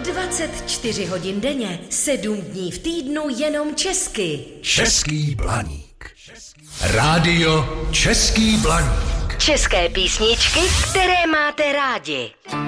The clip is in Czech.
24 hodin denně, 7 dní v týdnu jenom česky. Český Blaník. Rádio Český Blaník. České písničky, které máte rádi.